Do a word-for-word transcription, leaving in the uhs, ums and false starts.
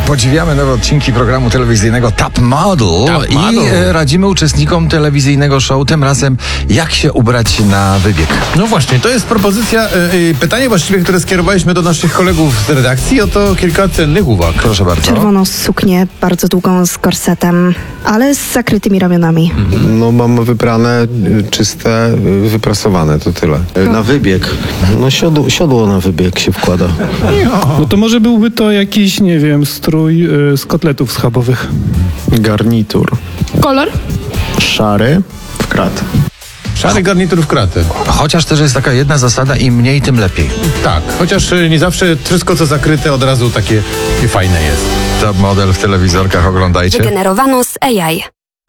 Podziwiamy nowe odcinki programu telewizyjnego Top Model, Top i Model. e, radzimy uczestnikom telewizyjnego show tym razem, jak się ubrać na wybieg. No właśnie, to jest propozycja, yy, pytanie właściwie, które skierowaliśmy do naszych kolegów z redakcji. Oto kilka cennych uwag. Proszę bardzo. Czerwoną suknię, bardzo długą z korsetem, ale z zakrytymi ramionami. No mam wyprane, y, czyste, y, wyprasowane, to tyle. Y, Na wybieg. No siodło, siodło na wybieg się wkłada. No to może byłby to jakiś, nie wiem, strój y, z kotletów schabowych. Garnitur. Kolor? Szary w krat. Szary garnitur w kratę. Chociaż też jest taka jedna zasada, im mniej, tym lepiej. Tak, chociaż yy, nie zawsze wszystko co zakryte od razu takie fajne jest. Top Model w telewizorkach oglądajcie. Wygenerowano z A I.